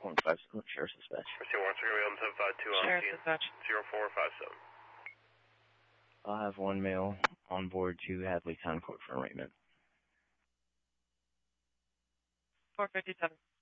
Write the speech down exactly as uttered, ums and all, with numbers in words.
one five seven, Sheriff's Dispatch. Pursuit one, three, one seven five two on Sheriff's scene. Dispatch. zero four five seven. I'll have one male on board to Hadley Town Court for arraignment. four fifty-seven.